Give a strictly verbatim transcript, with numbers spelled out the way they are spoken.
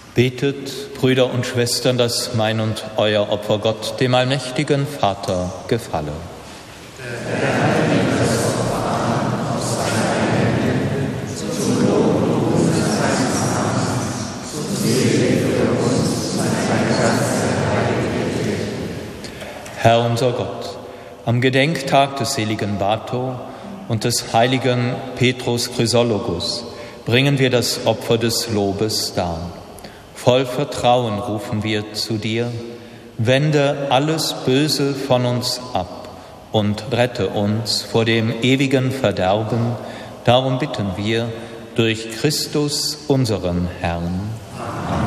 Betet, Brüder und Schwestern, dass mein und euer Opfer Gott, dem allmächtigen Vater, gefalle. Herr unser Gott, am Gedenktag des seligen Bato und des heiligen Petrus Chrysologus bringen wir das Opfer des Lobes dar. Voll Vertrauen rufen wir zu dir, wende alles Böse von uns ab und rette uns vor dem ewigen Verderben. Darum bitten wir durch Christus, unseren Herrn.